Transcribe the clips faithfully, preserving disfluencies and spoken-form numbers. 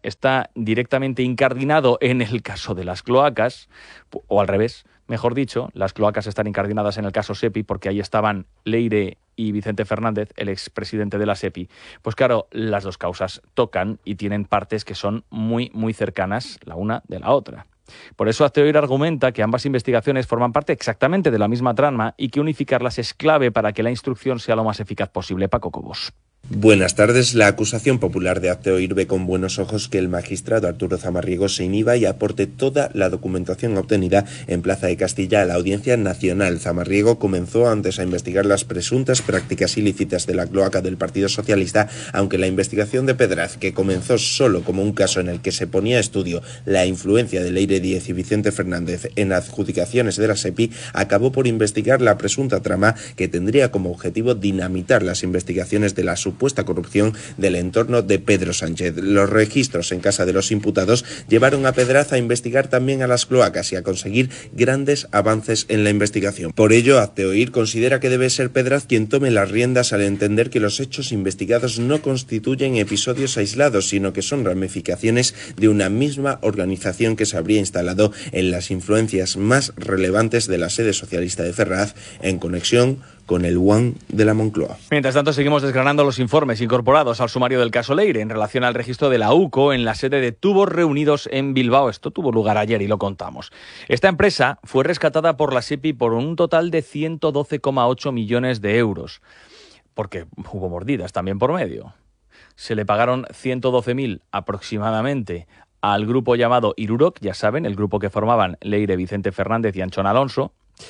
está directamente incardinado en el caso de las cloacas, o al revés, mejor dicho, las cloacas están incardinadas en el caso SEPI porque ahí estaban Leire y Vicente Fernández, el expresidente de la SEPI. Pues claro, las dos causas tocan y tienen partes que son muy, muy cercanas la una de la otra. Por eso Hazte Oír argumenta que ambas investigaciones forman parte exactamente de la misma trama y que unificarlas es clave para que la instrucción sea lo más eficaz posible. Paco Cobos. Buenas tardes. La acusación popular de Hazte Oír ve con buenos ojos que el magistrado Arturo Zamarriego se inhiba y aporte toda la documentación obtenida en Plaza de Castilla a la Audiencia Nacional. Zamarriego comenzó antes a investigar las presuntas prácticas ilícitas de la cloaca del Partido Socialista, aunque la investigación de Pedraz, que comenzó solo como un caso en el que se ponía a estudio la influencia de Leire Díez y Vicente Fernández en adjudicaciones de la SEPI, acabó por investigar la presunta trama que tendría como objetivo dinamitar las investigaciones de la supuesta corrupción del entorno de Pedro Sánchez. Los registros en casa de los imputados llevaron a Pedraz a investigar también a las cloacas y a conseguir grandes avances en la investigación. Por ello, Hazte Oír considera que debe ser Pedraz quien tome las riendas al entender que los hechos investigados no constituyen episodios aislados, sino que son ramificaciones de una misma organización que se habría instalado en las influencias más relevantes de la sede socialista de Ferraz en conexión con el One de la Moncloa. Mientras tanto, seguimos desgranando los informes incorporados al sumario del caso Leire en relación al registro de la U C O en la sede de Tubos Reunidos en Bilbao. Esto tuvo lugar ayer y lo contamos. Esta empresa fue rescatada por la SEPI por un total de ciento doce coma ocho millones de euros, porque hubo mordidas también por medio. Se le pagaron ciento doce mil aproximadamente al grupo llamado Irurok, ya saben, el grupo que formaban Leire, Vicente Fernández y Anchón Alonso.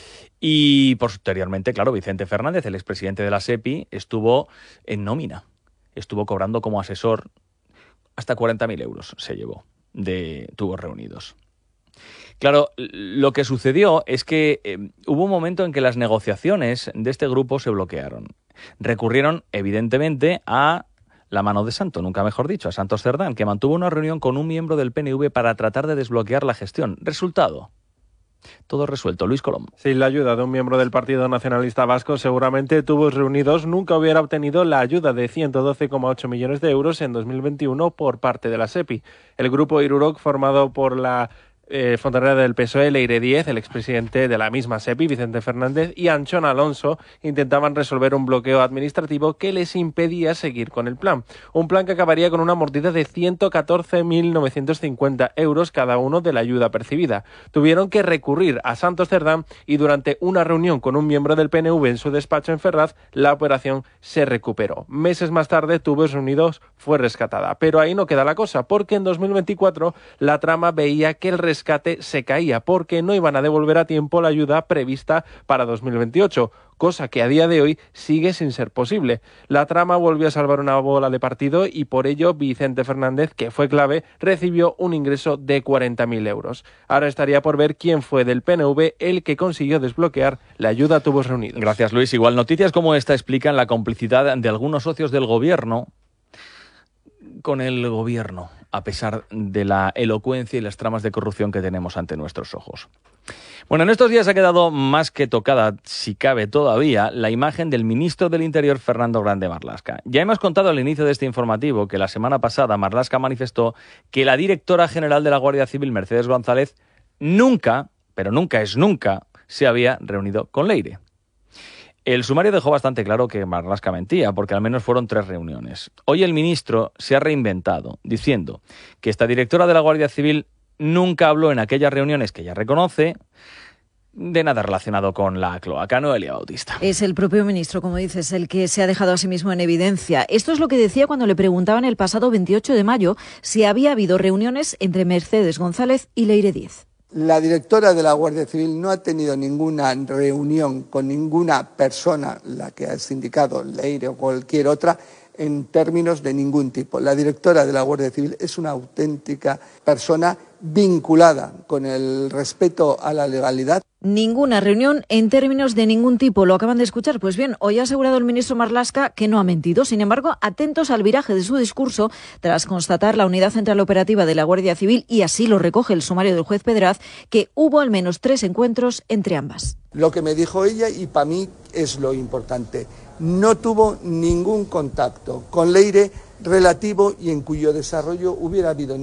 Y posteriormente, claro, Vicente Fernández, el expresidente de la SEPI, estuvo en nómina. Estuvo cobrando como asesor hasta cuarenta mil euros, se llevó, de Tubos Reunidos. Claro, lo que sucedió es que eh, hubo un momento en que las negociaciones de este grupo se bloquearon. Recurrieron, evidentemente, a la mano de santo, nunca mejor dicho, a Santos Cerdán, que mantuvo una reunión con un miembro del P N V para tratar de desbloquear la gestión. Resultado: todo resuelto. Luis Colom. Sin la ayuda de un miembro del Partido Nacionalista Vasco, seguramente Tubos Reunidos nunca hubiera obtenido la ayuda de ciento doce coma ocho millones de euros en dos mil veintiuno por parte de la SEPI. El grupo Irurok, formado por la Eh, fontanera del P S O E, Leire Díez, el expresidente de la misma SEPI, Vicente Fernández, y Anchón Alonso intentaban resolver un bloqueo administrativo que les impedía seguir con el plan. Un plan que acabaría con una mordida de ciento catorce mil novecientos cincuenta euros cada uno de la ayuda percibida. Tuvieron que recurrir a Santos Cerdán y durante una reunión con un miembro del P N V en su despacho en Ferraz, la operación se recuperó. Meses más tarde, Tubos Reunidos fue rescatada. Pero ahí no queda la cosa, porque en dos mil veinticuatro la trama veía que el rescate se caía porque no iban a devolver a tiempo la ayuda prevista para dos mil veintiocho, cosa que a día de hoy sigue sin ser posible. La trama volvió a salvar una bola de partido y por ello Vicente Fernández, que fue clave, recibió un ingreso de cuarenta mil euros. Ahora estaría por ver quién fue del P N V el que consiguió desbloquear la ayuda a Tubos Reunidos. Gracias, Luis. Igual noticias como esta explican la complicidad de algunos socios del gobierno con el gobierno, a pesar de la elocuencia y las tramas de corrupción que tenemos ante nuestros ojos. Bueno, en estos días ha quedado más que tocada, si cabe todavía, la imagen del ministro del Interior, Fernando Grande Marlaska. Ya hemos contado al inicio de este informativo que la semana pasada Marlaska manifestó que la directora general de la Guardia Civil, Mercedes González, nunca, pero nunca es nunca, se había reunido con Leire. El sumario dejó bastante claro que Marlaska mentía, porque al menos fueron tres reuniones. Hoy el ministro se ha reinventado, diciendo que esta directora de la Guardia Civil nunca habló en aquellas reuniones que ella reconoce de nada relacionado con la cloaca. Noelia Bautista. Es el propio ministro, como dices, el que se ha dejado a sí mismo en evidencia. Esto es lo que decía cuando le preguntaban el pasado veintiocho de mayo si había habido reuniones entre Mercedes González y Leire Díez. La directora de la Guardia Civil no ha tenido ninguna reunión con ninguna persona, la que has indicado, Leire o cualquier otra, en términos de ningún tipo. La directora de la Guardia Civil es una auténtica persona vinculada con el respeto a la legalidad. Ninguna reunión en términos de ningún tipo. Lo acaban de escuchar. Pues bien, hoy ha asegurado el ministro Marlaska que no ha mentido. Sin embargo, atentos al viraje de su discurso tras constatar la Unidad Central Operativa de la Guardia Civil, y así lo recoge el sumario del juez Pedraz, que hubo al menos tres encuentros entre ambas. Lo que me dijo ella, y para mí es lo importante, no tuvo ningún contacto con Leire relativo y en cuyo desarrollo hubiera habido